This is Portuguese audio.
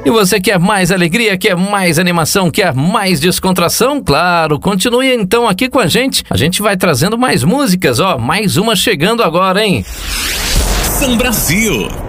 E você quer mais alegria, quer mais animação, quer mais descontração? Claro, continue então aqui com a gente. A gente vai trazendo mais músicas, ó, mais uma chegando agora, hein? São Brasil.